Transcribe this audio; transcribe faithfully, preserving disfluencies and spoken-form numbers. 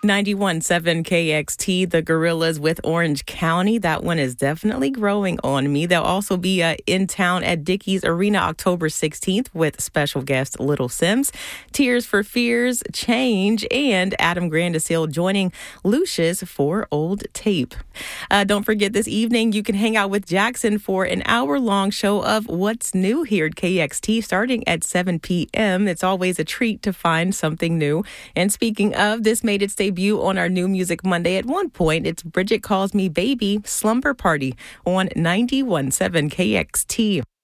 ninety-one point seven K X T, the Gorillas with Orange County. That one is definitely growing on me. They'll also be uh, in town at Dickies Arena October sixteenth with special guest Little Sims, Tears for Fears, Change, and Adam Grandiseel joining Lucius for Old Tape. Uh, don't forget, this evening you can hang out with Jackson for an hour-long show of What's New here at K X T starting at seven p.m. It's always a treat to find something new. And speaking of, this made its debut on our New Music Monday at one point. It's Bridget Calls Me Baby Slumber Party on ninety-one point seven K X T.